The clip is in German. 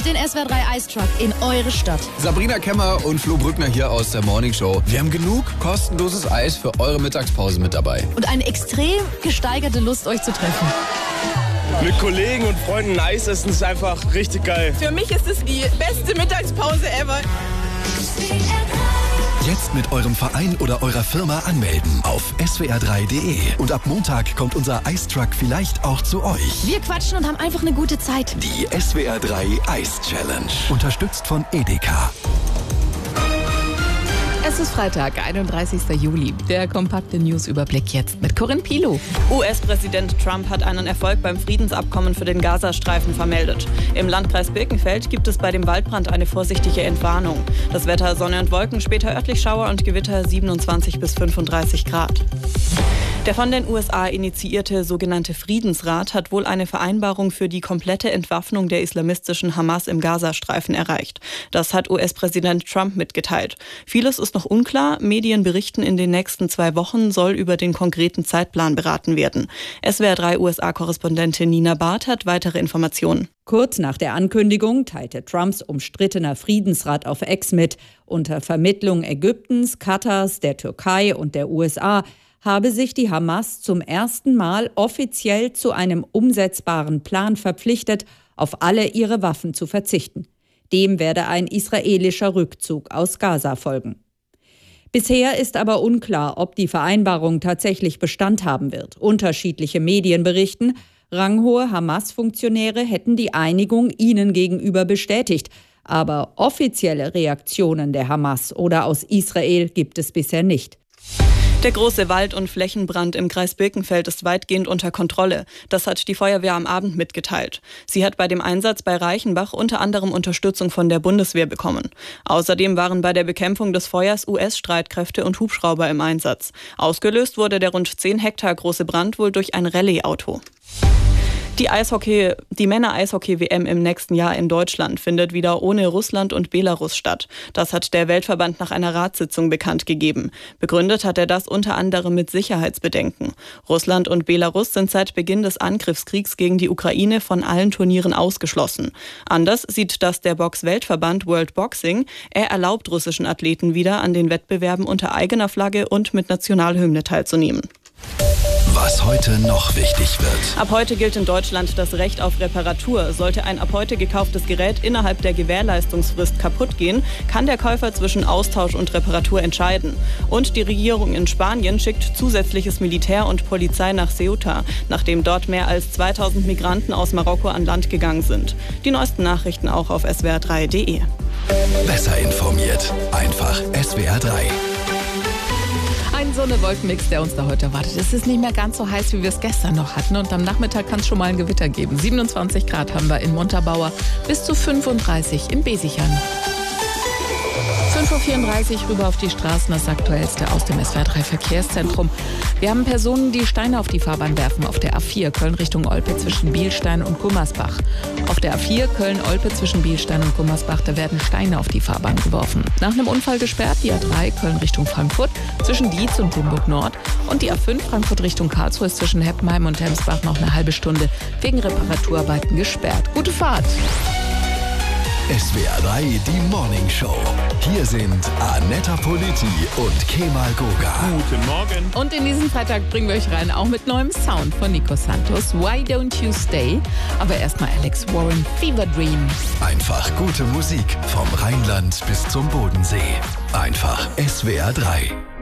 Holt den SWR 3 Ice Truck in eure Stadt. Sabrina Kemmer und Flo Brückner hier aus der Morning Show. Wir haben genug kostenloses Eis für eure Mittagspause mit dabei. Und eine extrem gesteigerte Lust, euch zu treffen. Mit Kollegen und Freunden Eis essen ist einfach richtig geil. Für mich ist es die beste Mittagspause ever. Jetzt mit eurem Verein oder eurer Firma anmelden auf swr3.de. Und ab Montag kommt unser Ice Truck vielleicht auch zu euch. Wir quatschen und haben einfach eine gute Zeit. Die SWR3 Eis Challenge. Unterstützt von Edeka. Es ist Freitag, 31. Juli. Der kompakte Newsüberblick jetzt mit Corinne Pilow. US-Präsident Trump hat einen Erfolg beim Friedensabkommen für den Gazastreifen vermeldet. Im Landkreis Birkenfeld gibt es bei dem Waldbrand eine vorsichtige Entwarnung. Das Wetter Sonne und Wolken, später örtlich Schauer und Gewitter 27 bis 35 Grad. Der von den USA initiierte sogenannte Friedensrat hat wohl eine Vereinbarung für die komplette Entwaffnung der islamistischen Hamas im Gazastreifen erreicht. Das hat US-Präsident Trump mitgeteilt. Vieles ist noch unklar. Medien berichten, in den nächsten 2 Wochen soll über den konkreten Zeitplan beraten werden. SWR 3 USA-Korrespondentin Nina Barth hat weitere Informationen. Kurz nach der Ankündigung teilte Trumps umstrittener Friedensrat auf X mit, unter Vermittlung Ägyptens, Katars, der Türkei und der USA habe sich die Hamas zum ersten Mal offiziell zu einem umsetzbaren Plan verpflichtet, auf alle ihre Waffen zu verzichten. Dem werde ein israelischer Rückzug aus Gaza folgen. Bisher ist aber unklar, ob die Vereinbarung tatsächlich Bestand haben wird. Unterschiedliche Medien berichten, ranghohe Hamas-Funktionäre hätten die Einigung ihnen gegenüber bestätigt. Aber offizielle Reaktionen der Hamas oder aus Israel gibt es bisher nicht. Der große Wald- und Flächenbrand im Kreis Birkenfeld ist weitgehend unter Kontrolle. Das hat die Feuerwehr am Abend mitgeteilt. Sie hat bei dem Einsatz bei Reichenbach unter anderem Unterstützung von der Bundeswehr bekommen. Außerdem waren bei der Bekämpfung des Feuers US-Streitkräfte und Hubschrauber im Einsatz. Ausgelöst wurde der rund 10 Hektar große Brand wohl durch ein Rallye-Auto. Die Männer-Eishockey-WM im nächsten Jahr in Deutschland findet wieder ohne Russland und Belarus statt. Das hat der Weltverband nach einer Ratssitzung bekannt gegeben. Begründet hat er das unter anderem mit Sicherheitsbedenken. Russland und Belarus sind seit Beginn des Angriffskriegs gegen die Ukraine von allen Turnieren ausgeschlossen. Anders sieht das der Box-Weltverband World Boxing. Er erlaubt russischen Athleten wieder an den Wettbewerben unter eigener Flagge und mit Nationalhymne teilzunehmen. Was heute noch wichtig wird. Ab heute gilt in Deutschland das Recht auf Reparatur. Sollte ein ab heute gekauftes Gerät innerhalb der Gewährleistungsfrist kaputt gehen, kann der Käufer zwischen Austausch und Reparatur entscheiden. Und die Regierung in Spanien schickt zusätzliches Militär und Polizei nach Ceuta, nachdem dort mehr als 2000 Migranten aus Marokko an Land gegangen sind. Die neuesten Nachrichten auch auf swr3.de. Besser informiert. Einfach SWR 3. Ein Sonne-Wolkenmix, der uns da heute erwartet. Es ist nicht mehr ganz so heiß, wie wir es gestern noch hatten. Und am Nachmittag kann es schon mal ein Gewitter geben. 27 Grad haben wir in Montabaur, bis zu 35 in Besichern. 5.34 Uhr rüber auf die Straßen, das Aktuellste aus dem SWR 3 Verkehrszentrum. Wir haben Personen, die Steine auf die Fahrbahn werfen. Auf der A4 Köln Richtung Olpe zwischen Bielstein und Gummersbach. Auf der A4 Köln-Olpe zwischen Bielstein und Gummersbach, da werden Steine auf die Fahrbahn geworfen. Nach einem Unfall gesperrt die A3 Köln Richtung Frankfurt zwischen Dietz und Limburg Nord. Und die A5 Frankfurt Richtung Karlsruhe ist zwischen Heppenheim und Hemsbach noch eine halbe Stunde wegen Reparaturarbeiten gesperrt. Gute Fahrt! SWR 3, die Morning Show. Hier sind Anetta Politi und Kemal Goga. Guten Morgen. Und in diesen Freitag bringen wir euch rein, auch mit neuem Sound von Nico Santos. Why Don't You Stay? Aber erstmal Alex Warren, Fever Dream. Einfach gute Musik vom Rheinland bis zum Bodensee. Einfach SWR 3.